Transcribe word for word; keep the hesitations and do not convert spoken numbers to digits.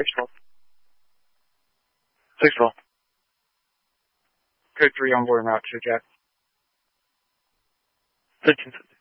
twelve. six twelve. Code three on board and route to Jack. thirteen fifty.